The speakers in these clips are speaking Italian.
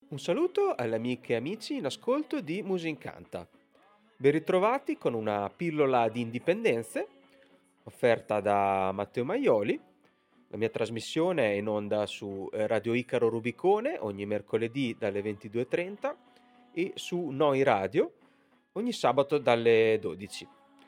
Un saluto alle amiche e amici in ascolto di Musincanta. Ben ritrovati con una pillola di indipendenze offerta da Matteo Maioli. La mia trasmissione è in onda su Radio Icaro Rubicone ogni mercoledì dalle 22:30 e su Noi Radio ogni sabato dalle 12.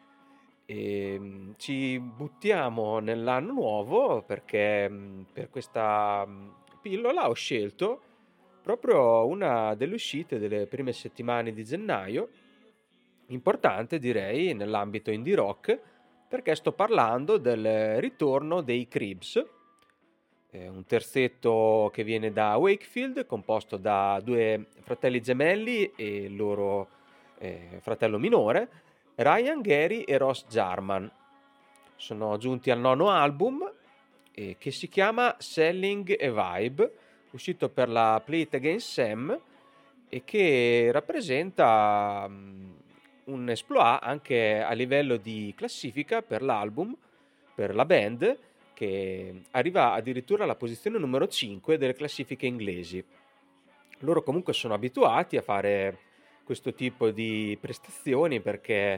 Ci buttiamo nell'anno nuovo perché per questa pillola ho scelto proprio una delle uscite delle prime settimane di gennaio, importante direi nell'ambito indie rock, perché sto parlando del ritorno dei Cribs, un terzetto che viene da Wakefield, composto da due fratelli gemelli e il loro fratello minore, Ryan Gary e Ross Jarman. Sono giunti al nono album che si chiama Selling a Vibe, uscito per la Play It Again Sam e che rappresenta un exploit anche a livello di classifica per l'album, per la band, che arriva addirittura alla posizione numero 5 delle classifiche inglesi. Loro comunque sono abituati a fare questo tipo di prestazioni perché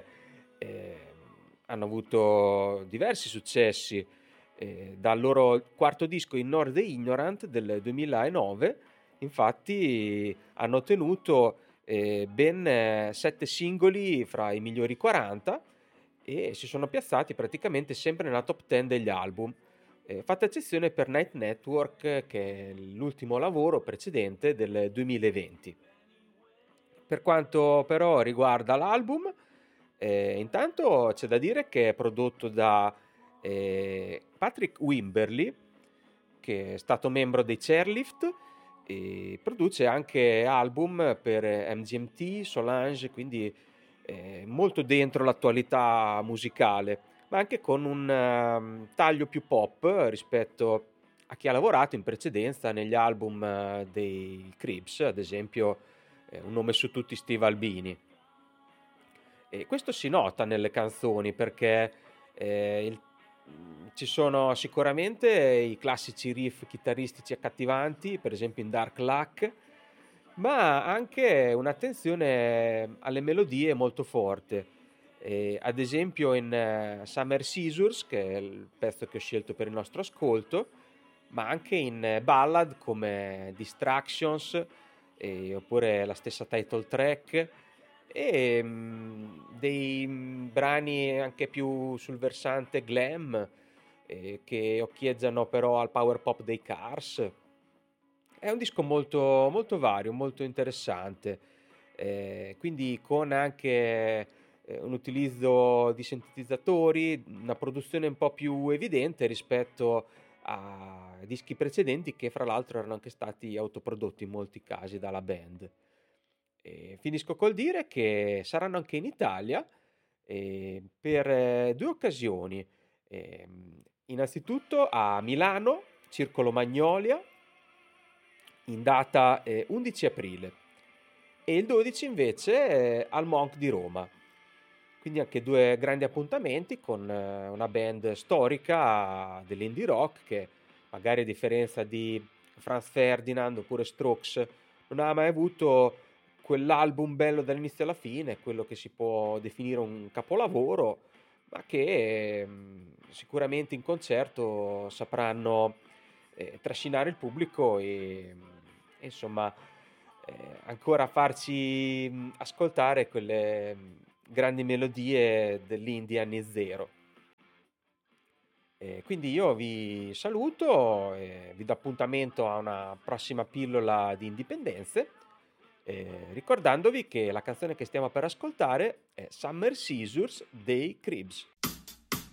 hanno avuto diversi successi dal loro quarto disco In Nord the Ignorant del 2009. Infatti hanno ottenuto ben 7 singoli fra i migliori 40 e si sono piazzati praticamente sempre nella top 10 degli album. Fatta eccezione per Night Network, che è l'ultimo lavoro precedente del 2020. Per quanto però riguarda l'album, intanto c'è da dire che è prodotto da Patrick Wimberly, che è stato membro dei Chairlift e produce anche album per MGMT, Solange, quindi molto dentro l'attualità musicale, ma anche con un taglio più pop rispetto a chi ha lavorato in precedenza negli album dei Cribs, ad esempio Un nome su tutti, Steve Albini. E questo si nota nelle canzoni perché ci sono sicuramente i classici riff chitarristici accattivanti, per esempio in Dark Luck, ma anche un'attenzione alle melodie molto forte. Ad esempio in Summer Scissors, che è il pezzo che ho scelto per il nostro ascolto, ma anche in ballad come Distractions, oppure la stessa title track, e dei brani anche più sul versante glam, che occhieggiano però al power pop dei Cars. È un disco molto, molto vario, molto interessante, quindi con anche un utilizzo di sintetizzatori, una produzione un po' più evidente rispetto ai dischi precedenti, che fra l'altro erano anche stati autoprodotti in molti casi dalla band. Finisco col dire che saranno anche in Italia per due occasioni. Innanzitutto a Milano, Circolo Magnolia, in data 11 aprile, e il 12 invece al Monk di Roma. Quindi anche due grandi appuntamenti con una band storica dell'indie rock che magari a differenza di Franz Ferdinand oppure Strokes non ha mai avuto quell'album bello dall'inizio alla fine, quello che si può definire un capolavoro, ma che sicuramente in concerto sapranno trascinare il pubblico e insomma ancora farci ascoltare quelle grandi melodie dell'indie anni zero. Quindi io vi saluto e vi do appuntamento a una prossima pillola di indipendenze, ricordandovi che la canzone che stiamo per ascoltare è Summer Scissors dei Cribs.